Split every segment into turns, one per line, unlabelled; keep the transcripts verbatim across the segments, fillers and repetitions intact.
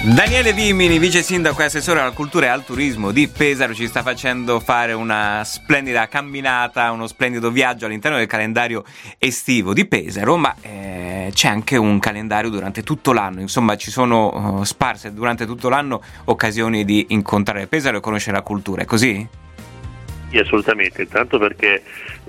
Daniele Vimini, vice sindaco e assessore alla cultura e al turismo di Pesaro, ci sta facendo fare una splendida camminata, uno splendido viaggio all'interno del calendario estivo di Pesaro, ma eh, c'è anche un calendario durante tutto l'anno, insomma ci sono uh, sparse durante tutto l'anno occasioni di incontrare Pesaro e conoscere la cultura, è così?
Sì, assolutamente, intanto perché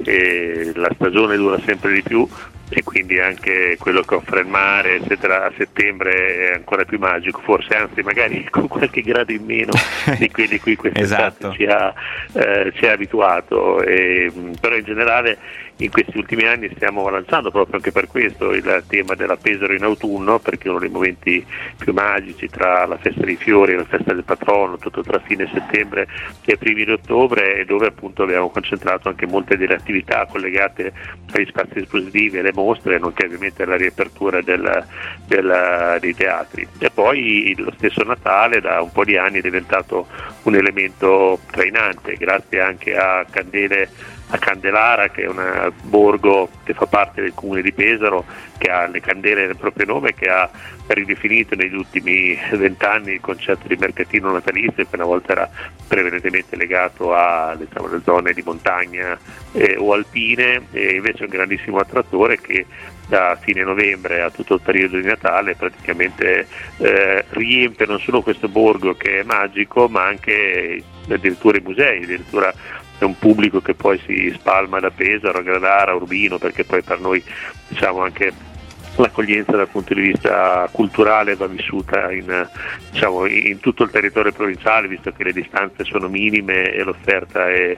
eh, la stagione dura sempre di più e quindi anche quello che offre il mare eccetera a settembre è ancora più magico, forse anzi magari con qualche grado in meno di quelli cui quest'estate esatto. ci, ha, eh, ci ha abituato, e, però in generale in questi ultimi anni stiamo lanciando proprio anche per questo il tema della Pesaro in autunno, perché è uno dei momenti più magici tra la festa dei fiori e la festa del patrono, tutto tra fine settembre e primi di ottobre, e dove appunto abbiamo concentrato anche molte delle attività collegate agli spazi espositivi e alle mostre, nonché ovviamente alla riapertura del, del, dei teatri. E poi lo stesso Natale da un po' di anni è diventato un elemento trainante, grazie anche a Candele a Candelara, che è un borgo che fa parte del comune di Pesaro, che ha le candele nel proprio nome, che ha ridefinito negli ultimi vent'anni il concetto di mercatino natalizio, che una volta era prevalentemente legato a, diciamo, le zone di montagna eh, o alpine, e invece è un grandissimo attrattore che da fine novembre a tutto il periodo di Natale praticamente eh, riempie non solo questo borgo che è magico, ma anche addirittura i musei, addirittura è un pubblico che poi si spalma da Pesaro, a Granara, a Urbino, perché poi per noi diciamo anche l'accoglienza dal punto di vista culturale va vissuta in, diciamo, in tutto il territorio provinciale, visto che le distanze sono minime e l'offerta è,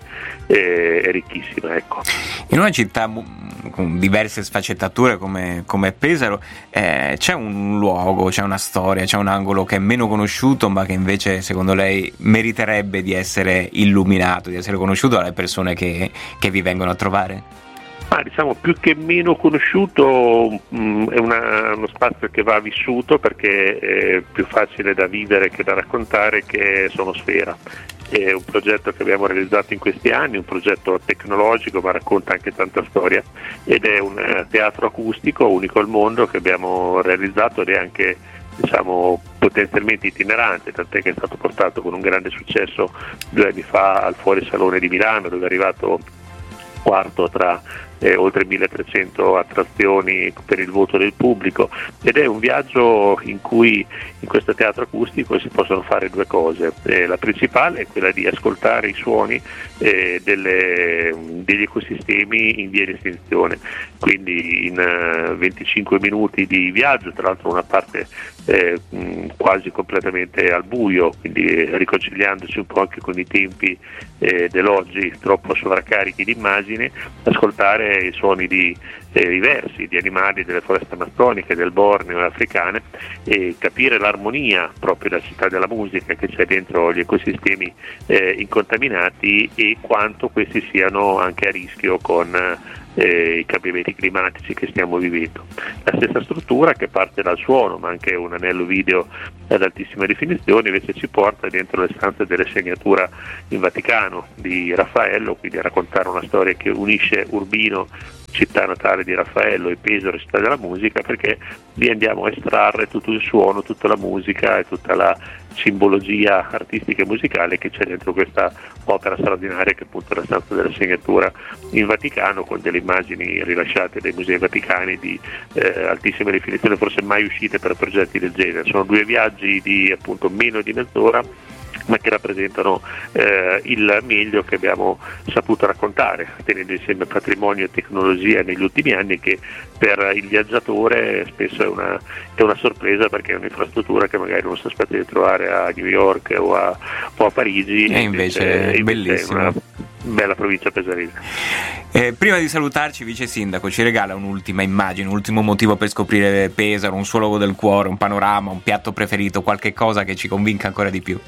è, è ricchissima. Ecco.
In una città con diverse sfaccettature come, come Pesaro eh, c'è un luogo, c'è una storia, c'è un angolo che è meno conosciuto, ma che invece secondo lei meriterebbe di essere illuminato, di essere conosciuto dalle persone che, che vi vengono a trovare?
Ah, diciamo più che meno conosciuto mh, è una, uno spazio che va vissuto, perché è più facile da vivere che da raccontare, che è Sonosfera. È un progetto che abbiamo realizzato in questi anni, un progetto tecnologico ma racconta anche tanta storia, ed è un uh, teatro acustico unico al mondo che abbiamo realizzato, ed è anche diciamo potenzialmente itinerante, tant'è che è stato portato con un grande successo due anni fa al Fuorisalone di Milano, dove è arrivato quarto tra eh, oltre milletrecento attrazioni per il voto del pubblico, ed è un viaggio in cui in questo teatro acustico si possono fare due cose. Eh, la principale è quella di ascoltare i suoni eh, delle, degli ecosistemi in via di estinzione, quindi in uh, venticinque minuti di viaggio, tra l'altro una parte eh, mh, quasi completamente al buio, quindi riconciliandoci un po' anche con i tempi eh, dell'oggi troppo sovraccarichi di immagini, ascoltare i suoni di eh, diversi, di animali delle foreste amazzoniche, del Borneo e africane, e capire l'armonia proprio della città della musica che c'è dentro gli ecosistemi eh, incontaminati, e quanto questi siano anche a rischio con eh, i cambiamenti climatici che stiamo vivendo. La stessa struttura, che parte dal suono ma anche un anello video ad altissima definizione, invece ci porta dentro le stanze delle segnatura in Vaticano di Raffaello, quindi a raccontare una storia che unisce Urbino, città natale di Raffaello, e Pesaro, città della musica, perché lì andiamo a estrarre tutto il suono, tutta la musica e tutta la simbologia artistica e musicale che c'è dentro questa opera straordinaria, che è appunto la stanza della segnatura in Vaticano, con delle immagini rilasciate dai musei vaticani di eh, altissima definizione, forse mai uscite per progetti del genere. Sono due viaggi di appunto meno di mezz'ora, ma che rappresentano eh, il meglio che abbiamo saputo raccontare, tenendo insieme patrimonio e tecnologia negli ultimi anni, che per il viaggiatore spesso è una, è una sorpresa, perché è un'infrastruttura che magari non si aspetta di trovare a New York o a, o a Parigi,
e invece è bellissimo.
È una bella provincia pesarese.
Eh, prima di salutarci, vice sindaco, ci regala un'ultima immagine, un ultimo motivo per scoprire Pesaro, un suo luogo del cuore, un panorama, un piatto preferito, qualche cosa che ci convinca ancora di più?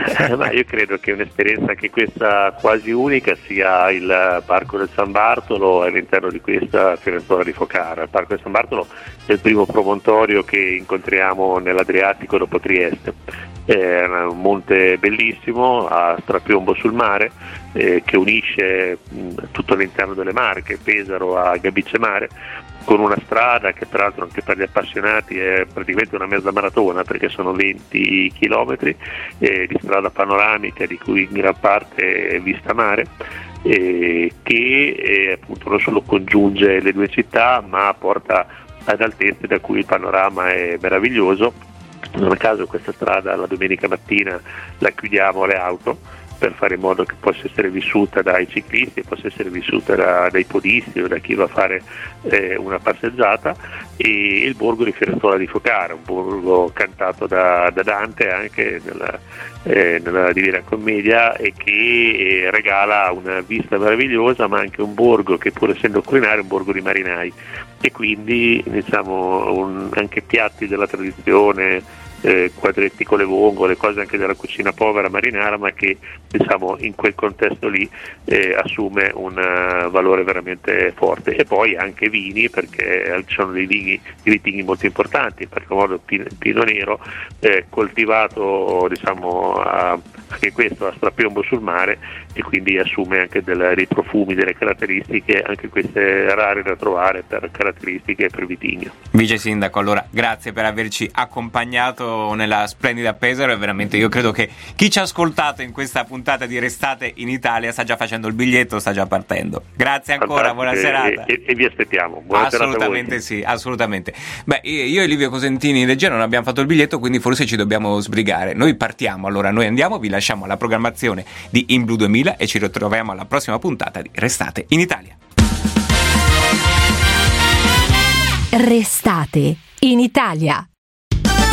Ma io credo che un'esperienza che questa quasi unica sia il Parco del San Bartolo, e all'interno di questa Fiorenzuola di Focara. Il Parco del San Bartolo è il primo promontorio che incontriamo nell'Adriatico dopo Trieste. È un monte bellissimo a strapiombo sul mare, eh, che unisce mh, tutto l'interno delle Marche, Pesaro a Gabice Mare, con una strada che peraltro anche per gli appassionati è praticamente una mezza maratona, perché sono venti chilometri eh, di strada panoramica, di cui in gran parte è vista mare, eh, che eh, appunto non solo congiunge le due città, ma porta ad altezze da cui il panorama è meraviglioso. Non a caso questa strada la domenica mattina la chiudiamo alle auto, per fare in modo che possa essere vissuta dai ciclisti, possa essere vissuta da, dai podisti o da chi va a fare eh, una passeggiata, e il borgo di Firenzuola di Focara, un borgo cantato da, da Dante anche nella, eh, nella Divina Commedia, e che eh, regala una vista meravigliosa, ma anche un borgo che, pur essendo culinario, è un borgo di marinai, e quindi diciamo un, anche piatti della tradizione, Eh, quadretti con le vongole, cose anche della cucina povera marinara, ma che diciamo in quel contesto lì eh, assume un uh, valore veramente forte. E poi anche vini, perché ci sono dei vini, dei vitigni molto importanti, in particolar modo il Pino Nero, eh, coltivato diciamo a, anche questo a strapiombo sul mare, e quindi assume anche del, dei profumi, delle caratteristiche, anche queste rare da trovare per caratteristiche per vitigno.
Vice Sindaco, allora grazie per averci accompagnato nella splendida Pesaro, e veramente io credo che chi ci ha ascoltato in questa puntata di Restate in Italia sta già facendo il biglietto, sta già partendo. Grazie ancora, buona serata.
E, e vi aspettiamo. Buona
assolutamente sì, assolutamente. Beh, io e Livio Cosentini Regia non abbiamo fatto il biglietto, quindi forse ci dobbiamo sbrigare. Noi partiamo, allora noi andiamo, vi lasciamo alla programmazione di In Blu duemila e ci ritroviamo alla prossima puntata di Restate in Italia.
Restate in Italia.